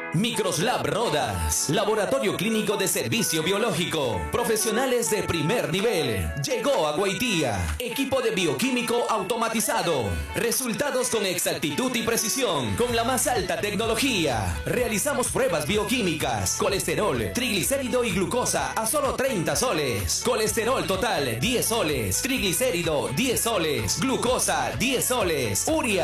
Microslab Rodas, laboratorio clínico de servicio biológico, profesionales de primer nivel. Llegó a Guaitía, equipo de bioquímico automatizado, resultados con exactitud y precisión, con la más alta tecnología. Realizamos pruebas bioquímicas, colesterol, triglicérido y glucosa a solo 30 soles. Colesterol total 10 soles, triglicérido 10 soles, glucosa 10 soles, urea